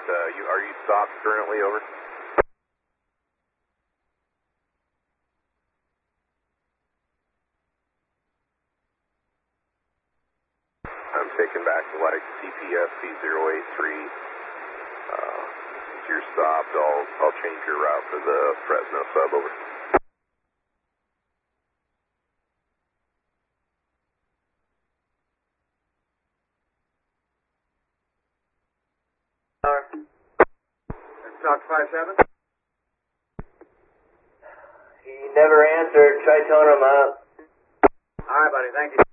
Are you stopped currently, over? I'm taking back the light CPS C083. If you're stopped, I'll change your route to the Fresno sub, over. Stock 57. He never answered. Try toning him up. All right, buddy. Thank you.